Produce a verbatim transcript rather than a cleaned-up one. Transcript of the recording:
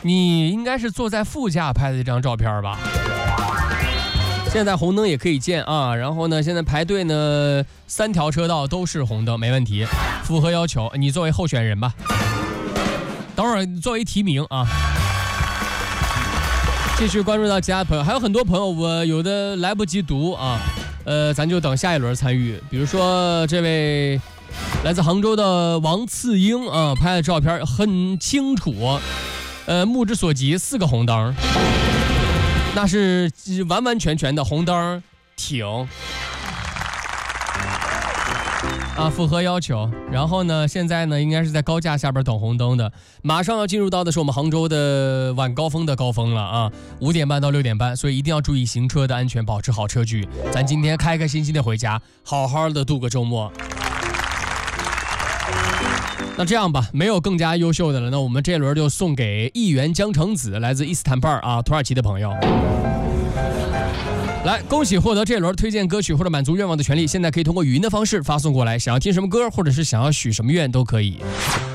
你应该是坐在副驾拍的这张照片吧？现在红灯也可以见啊，然后呢，现在排队呢，三条车道都是红灯，没问题，符合要求。你作为候选人吧，等会儿作为提名啊。继续关注到其他朋友，还有很多朋友我有的来不及读啊，呃，咱就等下一轮参与。比如说这位来自杭州的王次英啊，拍的照片很清楚，呃，目之所及四个红灯。那是完完全全的红灯停啊，符合要求。然后呢，现在呢应该是在高架下边等红灯的，马上要进入到的是我们杭州的晚高峰的高峰了啊，五点半到六点半，所以一定要注意行车的安全，保持好车距。咱今天开开心心的回家，好好的度个周末。那这样吧，没有更加优秀的了，那我们这轮就送给议员江橙子，来自伊斯坦布尔啊，土耳其的朋友。来，恭喜获得这轮推荐歌曲或者满足愿望的权利，现在可以通过语音的方式发送过来，想要听什么歌或者是想要许什么愿都可以。